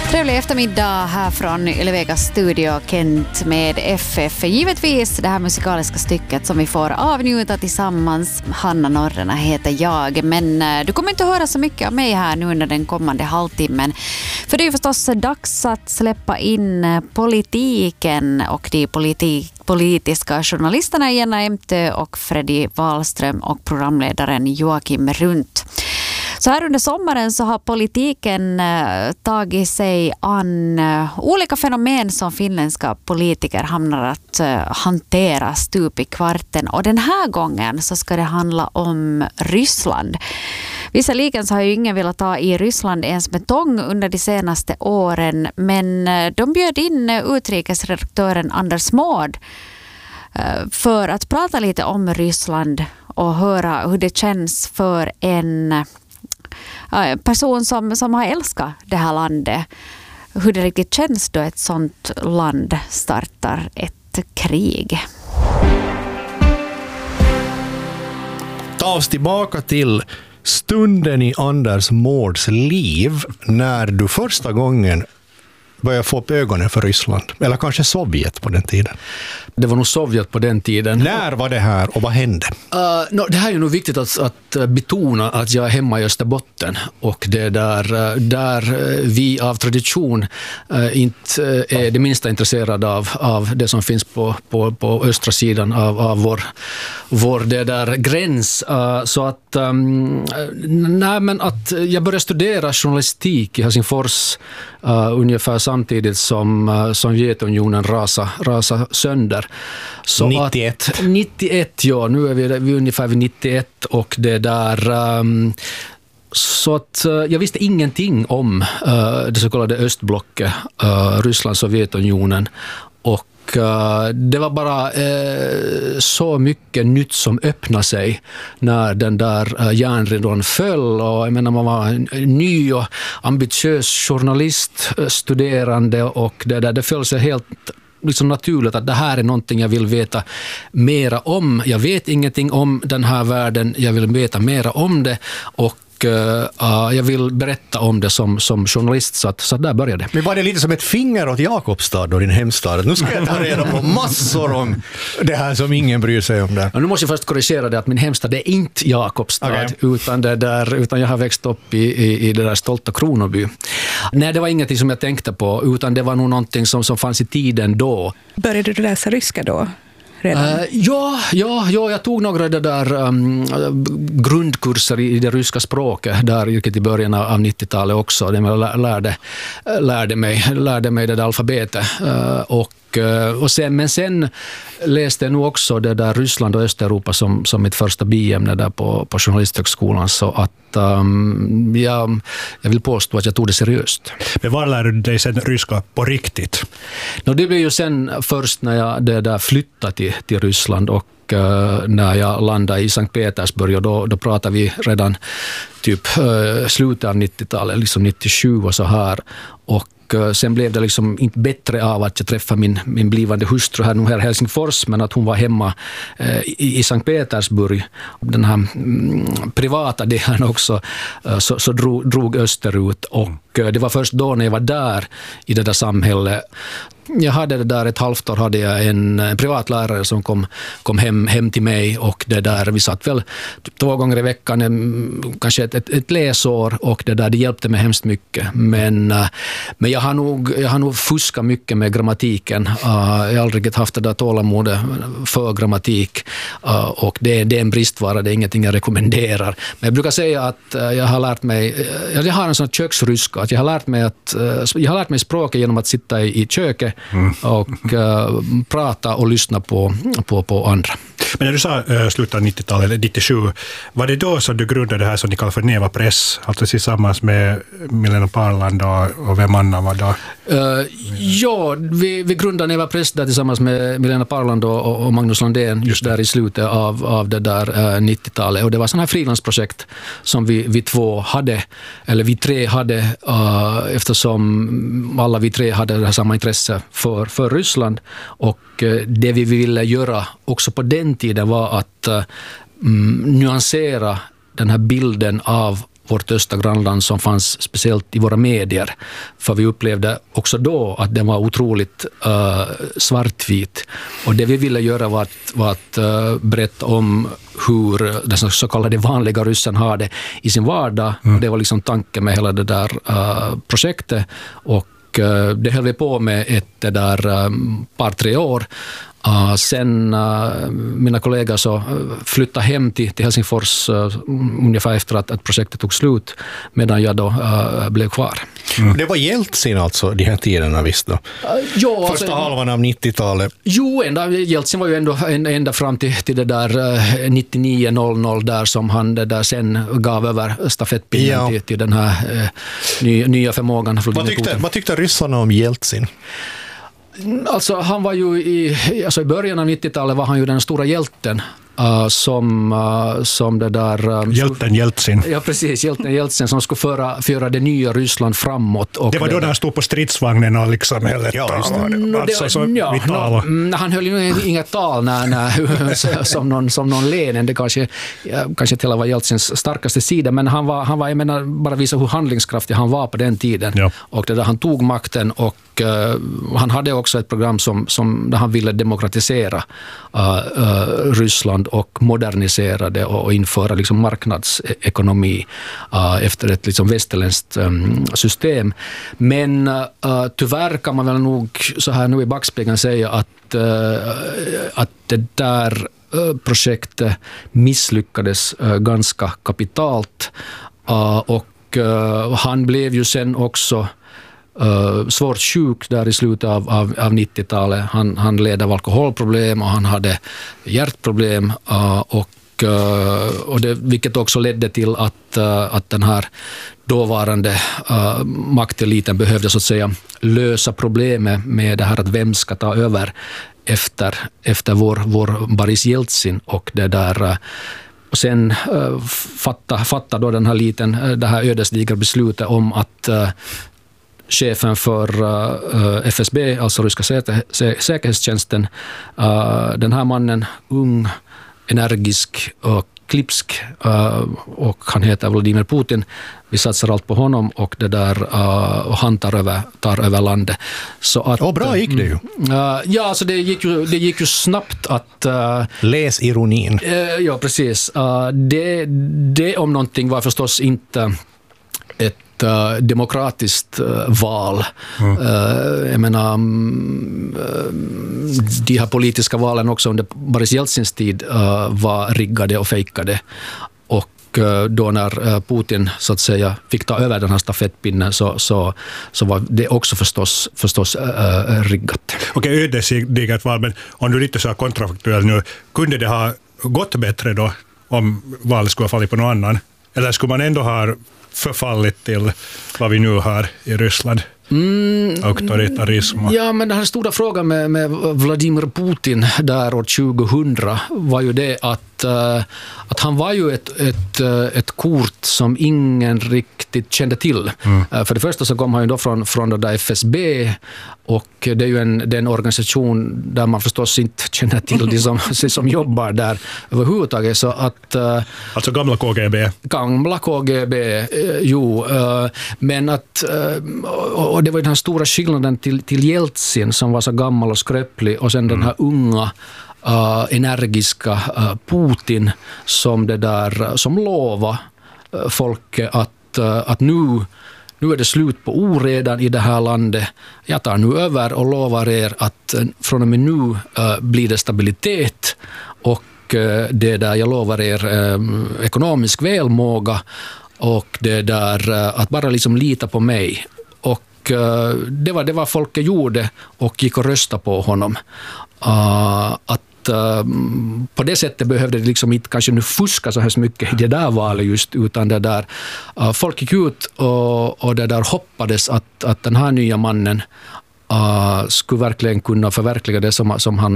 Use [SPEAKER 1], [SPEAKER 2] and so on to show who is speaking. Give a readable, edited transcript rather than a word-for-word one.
[SPEAKER 1] Trevlig eftermiddag här från Yle-Vegas studio, Kent med FF. Givetvis det här musikaliska stycket som vi får avnjuta tillsammans. Hanna Norrena heter jag, men du kommer inte höra så mycket av mig här nu under den kommande halvtimmen. För det är ju förstås dags att släppa in politiken och de politiska journalisterna Jenna Emtö och Freddy Wahlström och programledaren Joakim Runt. Så här under sommaren så har politiken tagit sig an olika fenomen som finländska politiker hamnar att hantera stup i kvarten. Och den här gången så ska det handla om Ryssland. Visserligen så har ju ingen velat ta i Ryssland ens med tång under de senaste åren, men de bjöd in utrikesredaktören Anders Mård för att prata lite om Ryssland och höra hur det känns för en person som har älskat det här landet. Hur det riktigt känns då ett sånt land startar ett krig.
[SPEAKER 2] Ta oss tillbaka till stunden i Anders Mårds liv när du första gången började få upp ögonen för Ryssland. Eller kanske Sovjet på den tiden.
[SPEAKER 3] Det var nog Sovjet på den tiden.
[SPEAKER 2] När var det här och vad hände?
[SPEAKER 3] Det här är ju nog viktigt att betona att jag är hemma i Österbotten. Och det är där vi av tradition inte är det minsta intresserade av det som finns på östra sidan av vår det där gräns. Så att att jag började studera journalistik i Helsingfors ungefär samtidigt som Sovjetunionen rasa sönder. Så
[SPEAKER 2] 91.
[SPEAKER 3] 91, ja. Nu är vi ungefär vid 91 och det där... Så att jag visste ingenting om det så kallade östblocket, Ryssland, Sovjetunionen, och det var bara så mycket nytt som öppnade sig när den där järnridån föll. Och jag menar, man var en ny och ambitiös journalist, studerande, och det föll sig helt liksom naturligt att det här är någonting jag vill veta mera om. Jag vet ingenting om den här världen, jag vill veta mera om det, och jag vill berätta om det som journalist, så där började det.
[SPEAKER 2] Men var det lite som ett finger åt Jakobstad och din hemstad? Nu ska jag ta reda på massor om det här som ingen bryr sig om där.
[SPEAKER 3] Nu måste jag först korrigera det att min hemstad är inte Jakobstad, okay. utan jag har växt upp i det där stolta Kronoby. Nej, det var ingenting som jag tänkte på, utan det var nog någonting som fanns i tiden då.
[SPEAKER 4] Började du läsa ryska då?
[SPEAKER 3] Ja, jag tog några grundkurser i det ryska språket där i början av 90-talet också. Jag lärde mig det där alfabetet men sen läste jag nog också det där Ryssland och Östeuropa som mitt första biämne där på journalisthögskolan, så att jag vill påstå att jag tog det seriöst.
[SPEAKER 2] Men var lärde du dig sen ryska på riktigt?
[SPEAKER 3] Det blev ju sen först när jag där flyttade till Ryssland, och när jag landade i Sankt Petersburg, och då pratade vi redan typ slutet av 90-talet, liksom 97 och så här. Och sen blev det liksom inte bättre av att jag träffade min blivande hustru här i Helsingfors, men att hon var hemma i Sankt Petersburg. Den här privata delen också så drog österut, och det var först då när jag var där i det där samhället. Jag hade det där ett halvt år, hade jag en privatlärare som kom hem till mig, och det där vi satt väl 2 gånger i veckan, kanske ett läsår, och det hjälpte mig hemskt mycket. Men jag har nog fuskat mycket med grammatiken. Jag har aldrig haft det där tålamodet för grammatik, och det är en bristvara, det är ingenting jag rekommenderar. Men jag brukar säga att jag har lärt mig, jag har en sån köksryska, att jag har lärt mig språket genom att sitta i köket och prata och lyssna på andra.
[SPEAKER 5] Men när du sa slutet av 90-talet, 97, var det då som du grundade det här som ni kallar för Neva Press, alltså tillsammans med Milena Parland och vem annan var då?
[SPEAKER 3] Ja, vi grundade Neva Press där tillsammans med Milena Parland och Magnus Landén just där i slutet av det där 90-talet. Och det var sådana här frilansprojekt som vi tre hade, eftersom alla vi tre hade det här samma intresse för Ryssland. Och det vi ville göra också på den tiden var att nyansera den här bilden av vårt östra grannland som fanns speciellt i våra medier. För vi upplevde också då att den var otroligt svartvit. Och det vi ville göra var att berätta om hur den så kallade vanliga ryssen har det i sin vardag. Det var liksom tanken med hela det där projektet. Och det höll vi på med ett par, 3 år. Sen mina kollegor så flyttade hem till Helsingfors ungefär efter att projektet tog slut, medan jag då blev kvar.
[SPEAKER 2] Det var Jeltsin alltså de här tiderna, visst då?
[SPEAKER 3] Jo,
[SPEAKER 2] första halvan av 90-talet.
[SPEAKER 3] Jo, Jeltsin var ju ändå ända fram till det där 99-00 där som han det där sen gav över stafettpinnen till den här nya förmågan.
[SPEAKER 2] Vad tyckte ryssarna om Jeltsin?
[SPEAKER 3] Alltså han var ju i början av 90-talet var han ju den stora hjälten som det där...
[SPEAKER 5] Hjälten Jeltsin.
[SPEAKER 3] Ja, precis. Hjälten Jeltsin som skulle föra det nya Ryssland framåt. Och
[SPEAKER 5] det var då han stod på stridsvagnen och liksom
[SPEAKER 3] han höll ju inget tal som någon Lenin. Det kanske till var Jeltsins starkaste sida, men han var jag menar, bara visa hur handlingskraftig han var på den tiden. Ja. Och det där han tog makten och han hade också ett program där han ville demokratisera Ryssland och modernisera det och införa liksom marknadsekonomi efter ett liksom västerländskt system. Men tyvärr kan man väl nog så här nu i backspegeln säga att det där projektet misslyckades ganska kapitalt och han blev ju sen också svårt sjuk där i slutet av 90-talet. Han led av alkoholproblem och han hade hjärtproblem och det, vilket också ledde till att den här dåvarande makteliten behövde så att säga lösa problemet med det här att vem ska ta över efter vår Boris Jeltsin och det där. Och sen fatta då den här det här ödesdigra beslutet om att chefen för FSB, alltså ryska säkerhetstjänsten, den här mannen, ung, energisk och klipsk, och han heter Vladimir Putin. Vi satsar allt på honom och det där och han tar över landet. Så att,
[SPEAKER 2] bra gick det ju.
[SPEAKER 3] Ja, alltså det gick ju snabbt att...
[SPEAKER 2] Läs ironin.
[SPEAKER 3] Ja, precis. Det om någonting var förstås inte ett demokratiskt val. Jag menar, de här politiska valen också under Boris Jeltsins tid var riggade och fejkade. Och då när Putin så att säga fick ta över den här stafettpinnen så var det också förstås riggat.
[SPEAKER 5] Okej, ödesdigert val, men om du lite så kontrafaktuell nu, kunde det ha gått bättre då om valet skulle ha fallit på någon annan? Eller skulle man ändå ha förfallit till vad vi nu har i Ryssland? Auktoritarism.
[SPEAKER 3] Ja, men den här stora frågan med Vladimir Putin där år 2000 var ju det att han var ju ett kort som ingen riktigt kände till. För det första så kom han ju då från det där FSB, och det är ju en organisation där man förstås inte känner till de som jobbar där överhuvudtaget. Så att,
[SPEAKER 5] alltså gamla KGB?
[SPEAKER 3] Gamla KGB, jo. Men att... Och det var den här stora skillnaden till Jeltsin som var så gammal och skröplig, och sen den här unga energiska Putin som lovade folket att nu är det slut på oredan i det här landet. Jag tar nu över och lovar er att från och med nu blir det stabilitet, och det där jag lovar er ekonomisk välmåga, och det där att bara liksom lita på mig. Och det var folket gjorde och gick och röstade på honom. På det sättet behövde det liksom inte kanske nu fuska så här mycket i det där valet just, utan det där folk gick ut och det där hoppades att den här nya mannen skulle verkligen kunna förverkliga det som